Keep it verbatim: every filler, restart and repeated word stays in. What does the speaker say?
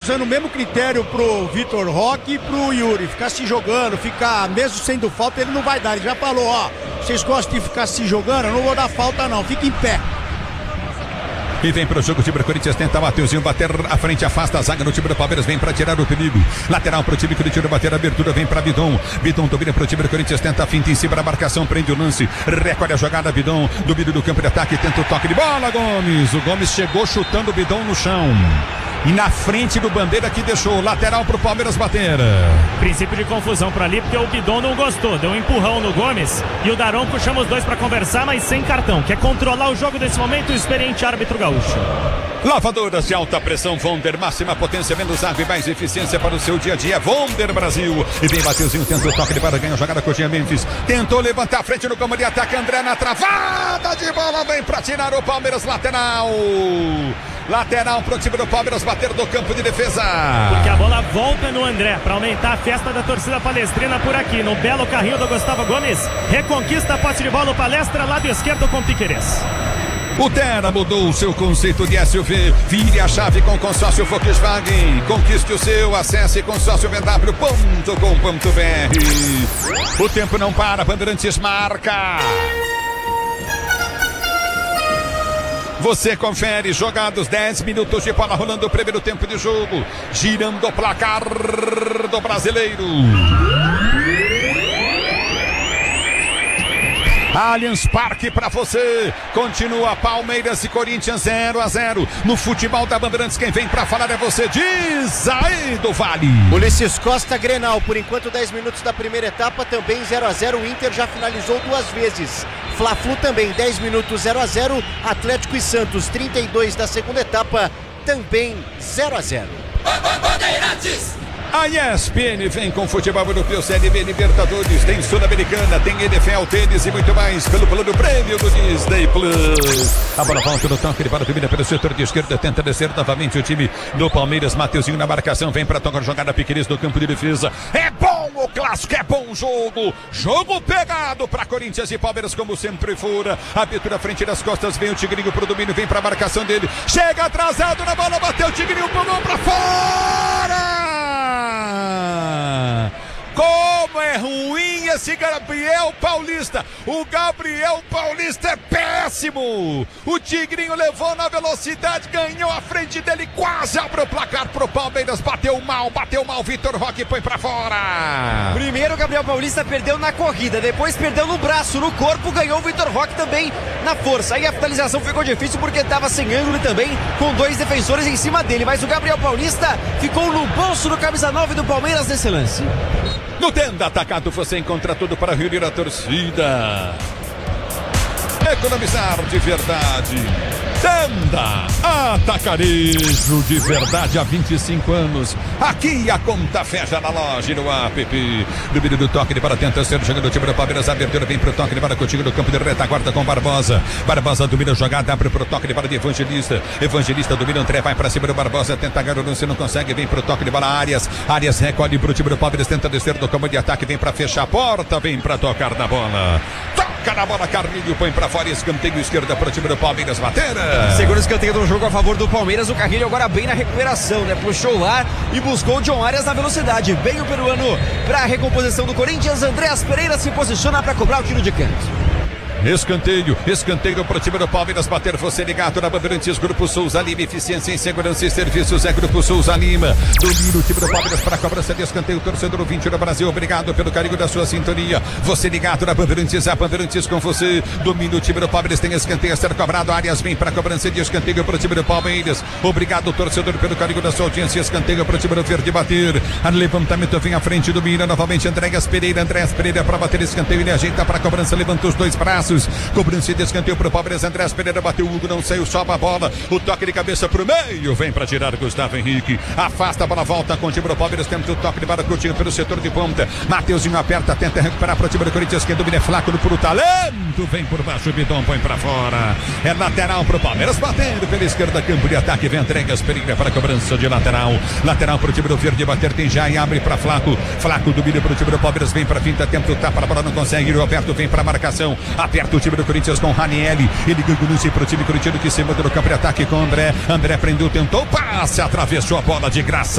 usando o mesmo critério pro Vitor Roque e pro Yuri. Ficar se jogando, ficar, mesmo sendo falta, ele não vai dar. Ele já falou, ó, vocês gostam de ficar se jogando? Eu não vou dar falta não, fica em pé. E vem pro jogo, o time do Corinthians tenta Mateuzinho bater à frente, afasta a zaga no time do Palmeiras, vem pra tirar o perigo. Lateral pro time Corinthians bater a abertura, vem pra Bidon. Bidon domina pro time do Corinthians, tenta a finta em cima da marcação, prende o lance, recolhe a jogada, Bidon, domínio do campo de ataque, tenta o toque de bola, Gomes. O Gomes chegou chutando o Bidon no chão. E na frente do Bandeira que deixou lateral pro Palmeiras bater. Princípio de confusão pra ali, porque o Bidon não gostou. Deu um empurrão no Gomes e o Daronco chama os dois pra conversar, mas sem cartão. Quer controlar o jogo desse momento, o experiente árbitro gaúcho. Lavadoras de alta pressão Vonder, máxima potência, menos água e mais eficiência para o seu dia a dia. Vonder Brasil. E vem Mateuzinho, tenta o toque de bola, ganha a jogada, Coxinha Memphis. Tentou levantar a frente no campo de ataque, André na travada de bola, vem pra tirar o Palmeiras, lateral. Lateral pro time do Palmeiras bater do campo de defesa. Porque a bola volta no André para aumentar a festa da torcida palestrina por aqui. No belo carrinho do Gustavo Gomes. Reconquista a posse de bola o Palestra, lado esquerdo com Piquerez. O Terra mudou o seu conceito de S U V. Vire a chave com consórcio Volkswagen. Conquiste o seu, acesse consórcio v w ponto com ponto b r. O tempo não para, Bandeirantes marca. Você confere, jogados dez minutos de bola rolando o primeiro tempo de jogo, girando o placar do brasileiro. Allianz Parque pra você. Continua Palmeiras e Corinthians zero a zero. No futebol da Bandeirantes, quem vem pra falar é você, diz aí do Vale. Ulisses Costa, Grenal. Por enquanto, dez minutos da primeira etapa, também zero a zero. O Inter já finalizou duas vezes. Fla-Flu também, dez minutos zero a zero. Atlético e Santos, trinta e dois da segunda etapa, também zero a zero. Bandeirantes! A E S P N vem com futebol europeu, Série B, Libertadores, tem Sul-Americana, tem N F L, tênis e muito mais pelo plano prêmio do Disney Plus. A bola volta no toque, ele para domina pelo setor de esquerda, tenta descer novamente o time do Palmeiras, Mateuzinho na marcação, vem para tocar jogada Piquerez no campo de defesa. É bom o clássico, é bom o jogo, jogo pegado para Corinthians e Palmeiras como sempre fora. Abertura à frente das costas, vem o Tigrinho pro domínio, vem para a marcação dele, chega atrasado na bola, bateu o Tigrinho, pulou para fora. Como é ruim esse Gabriel Paulista. O Gabriel Paulista é péssimo. O Tigrinho levou na velocidade, ganhou a frente dele, quase abre o placar pro Palmeiras. Bateu mal, bateu mal. Vitor Roque põe pra fora. Primeiro o Gabriel Paulista perdeu na corrida, depois perdeu no braço, no corpo, ganhou o Vitor Roque também na força. Aí a finalização ficou difícil porque estava sem ângulo e também com dois defensores em cima dele. Mas o Gabriel Paulista ficou no bolso do camisa nove do Palmeiras nesse lance. No Tenda Atacado você encontra tudo para reunir a torcida. Economizar de verdade. Tenda Atacarejo de verdade há vinte e cinco anos. Aqui a conta fecha na loja e no app. Domínio do toque de para tenta ser jogando o time do Palmeiras. A abertura vem pro toque de para contigo no campo de retaguarda com Barbosa. Barbosa domina a jogada, abre pro toque de para de Evangelista. Evangelista domina, André vai para cima do Barbosa. Tenta agarrar o lance, não consegue. Vem pro toque de bola Arias. Arias recolhe pro time do Palmeiras. Tenta descer do campo de ataque. Vem para fechar a porta. Vem para tocar na bola. Toca na bola, Carlinho põe para fora. Escanteio esquerda pro time do Palmeiras bater. Segundo escanteio do jogo a favor do Palmeiras, o Carrilho agora bem na recuperação, né? Puxou o ar e buscou o John Arias na velocidade. Bem o peruano para a recomposição do Corinthians. Andréas Pereira se posiciona para cobrar o tiro de canto. Escanteio, escanteio pro time do Palmeiras bater, você ligado na Bandeirantes, Grupo Souza Lima, eficiência em segurança e serviços, é Grupo Souza Lima, domina o time do Palmeiras para a cobrança de escanteio, torcedor vinte do Brasil, obrigado pelo carinho da sua sintonia, você ligado na Bandeirantes, a Bandeirantes com você, domina o time do Palmeiras, tem escanteio a ser cobrado, Arias vem para a cobrança de escanteio pro time do Palmeiras, obrigado torcedor pelo carinho da sua audiência, escanteio pro time do Verde bater, a levantamento vem à frente, domina novamente Andréas Pereira, Andréas Pereira para bater escanteio, ele ajeita para a cobrança, levanta os dois braços, cobrança de escanteio pro Palmeiras, Andrés Pereira bateu, o Hugo não saiu, sobe a bola, o toque de cabeça pro meio, vem pra tirar Gustavo Henrique, afasta a bola, volta com o time do Palmeiras, tenta o toque de bola curtinho pelo setor de ponta, Mateuzinho aperta, tenta recuperar pro time do Corinthians, quem domina é Flaco no puro talento, vem por baixo, o Bidon põe pra fora, é lateral pro Palmeiras, batendo pela esquerda, campo de ataque, vem Andrés Pereira para a cobrança de lateral, lateral pro time do Verde bater, tem já e abre pra Flaco, Flaco domina pro time do Palmeiras, vem pra finta, tenta o tapa, a bola não consegue, o Roberto vem pra marcação, aperta o time do Corinthians com Ranieri, ele ganha o lance pro time corintiano que se manda no campo de ataque com André, André prendeu, tentou, passe, atravessou a bola de graça.